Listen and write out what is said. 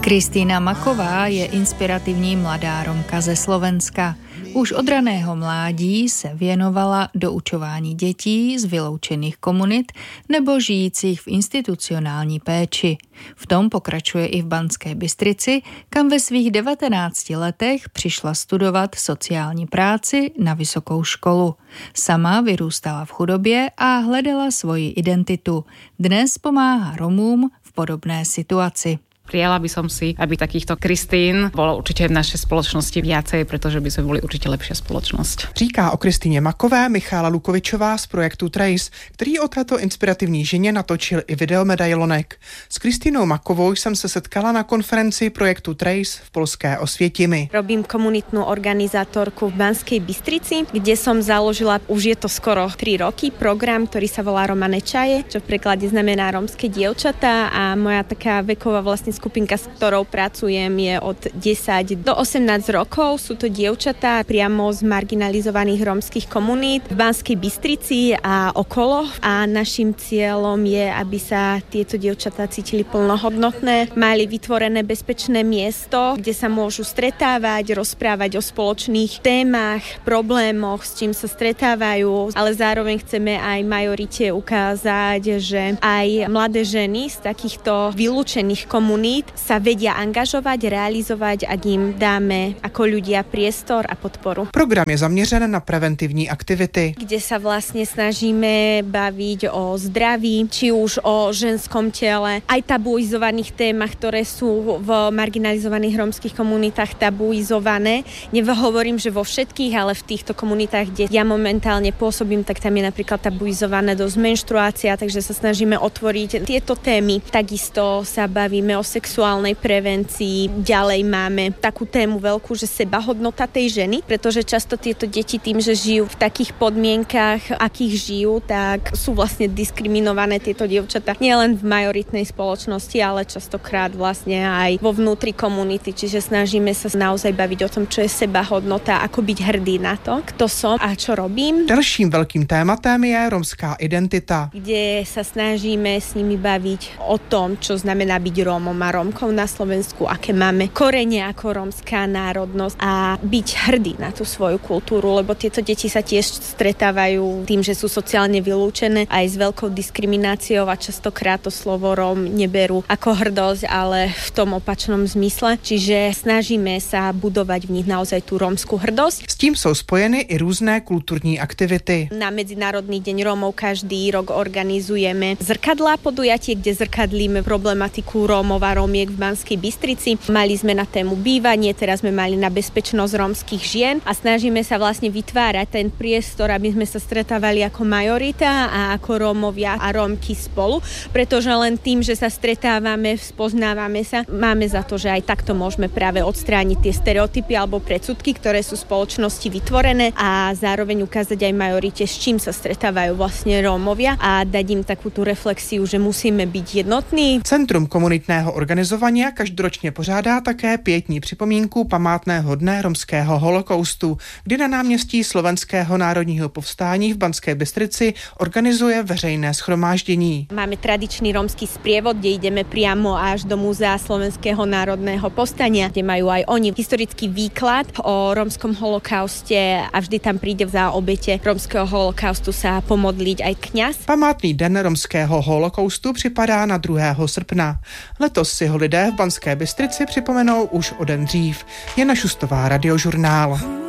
Kristýna Maková je inspirativní mladá Romka ze Slovenska. Už od raného mládí se věnovala doučování dětí z vyloučených komunit nebo žijících v institucionální péči. V tom pokračuje i v Banské Bystrici, kam ve svých 19 letech přišla studovat sociální práci na vysokou školu. Sama vyrůstala v chudobě a hledala svoji identitu. Dnes pomáhá Romům v podobné situaci. Prijala by som si, aby takýchto Kristín bolo určite v našej spoločnosti viacej, pretože by sme boli určite lepšia spoločnosť. Říká o Kristýně Makové Michála Lukovičová z projektu Trace, který o této inspirativní ženě natočil i videomedailonek. S Kristýnou Makovou jsem se setkala na konferenci projektu Trace v polské Osvietimi. Robím komunitnú organizátorku v Banskej Bystrici, kde som založila, už je to skoro 3 roky, program, ktorý sa volá Romane Čaje, čo v preklade znamená rómske dievčatá, a moja taká veková vlastne skupinka, s ktorou pracujem, je od 10 do 18 rokov. Sú to dievčatá priamo z marginalizovaných rómskych komunít v Banskej Bystrici a okolo. A našim cieľom je, aby sa tieto dievčatá cítili plnohodnotné, mali vytvorené bezpečné miesto, kde sa môžu stretávať, rozprávať o spoločných témach, problémoch, s čím sa stretávajú, ale zároveň chceme aj majorite ukázať, že aj mladé ženy z takýchto vylúčených komunít sa vedia angažovať, realizovať, ak im dáme ako ľudia priestor a podporu. Program je zaměřen na preventivní aktivity, kde sa vlastne snažíme baviť o zdraví, či už o ženskom tele, aj tabuizovaných témach, ktoré sú v marginalizovaných rómskych komunitách tabuizované. Nehovorím, že vo všetkých, ale v týchto komunitách, kde ja momentálne pôsobím, tak tam je napríklad tabuizované dosť menštruácia, takže sa snažíme otvoriť tieto témy. Takisto sa bavíme o sexuálnej prevencii. Ďalej máme takú tému veľkú, že sebahodnota tej ženy, pretože často tieto deti tým, že žijú v takých podmienkach, akých žijú, tak sú vlastne diskriminované tieto dievčatá nielen v majoritnej spoločnosti, ale častokrát vlastne aj vo vnútri komunity. Čiže snažíme sa naozaj baviť o tom, čo je sebahodnota, ako byť hrdý na to, kto som a čo robím. Dalším veľkým tématem je rómska identita, kde sa snažíme s nimi baviť o tom, čo znamená byť Rómom a Rómkou na Slovensku, aké máme korene ako rómska národnosť a byť hrdý na tú svoju kultúru, lebo tieto deti sa tiež stretávajú tým, že sú sociálne vylúčené aj s veľkou diskrimináciou a častokrát to slovo Róm neberú ako hrdosť, ale v tom opačnom zmysle. Čiže snažíme sa budovať v nich naozaj tú rómsku hrdosť. S tím sú spojeny i různé kulturní aktivity. Na Medzinárodný deň Rómov každý rok organizujeme zrkadlá podujatie, kde zrkadlíme problematiku Rómov a Rómiek v Banskej Bystrici. Mali sme na tému bývanie, teraz sme mali na bezpečnosť rómskych žien a snažíme sa vlastne vytvárať ten priestor, aby sme sa stretávali ako majorita a ako Rómovia a Rómky spolu, pretože len tým, že sa stretávame, spoznávame sa, máme za to, že aj takto môžeme práve odstrániť tie stereotypy alebo predsudky, ktoré sú v spoločnosti vytvorené a zároveň ukázať aj majorite, s čím sa stretávajú vlastne Rómovia a dať im takú tú reflexiu, že musíme byť jednotní. Centrum komunitného organizovania každoročně pořádá také pietní připomínku památného dne romského holokaustu, kdy na náměstí Slovenského národního povstání v Banské Bystrici organizuje veřejné shromáždění. Máme tradičný rómsky sprievod, kde ideme priamo až do Múzea Slovenského národného povstania, kde majú aj oni historický výklad o rómskom holokauste a vždy tam príde za obete rómskeho holokaustu sa pomodliť aj kňaz. Památný den romského holokaustu připadá na 2. srpna. Letos si ho lidé v Banské Bystrici připomenou už o den dřív. Jana Šustová, Radiožurnál.